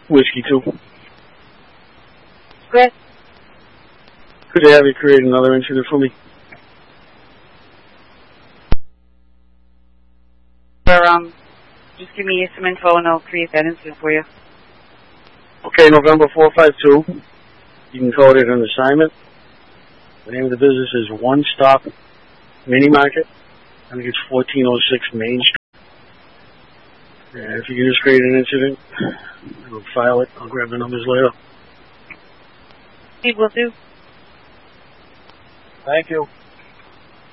Whiskey 2. Good. Could you have you create another incident for me? Or, just give me some info and I'll create that incident for you. Okay, November 452. You can code it an assignment. The name of the business is One Stop Mini Market. I think it's 1406 Main Street. And if you can just create an incident, I'll file it. I'll grab the numbers later. He will do. Thank you.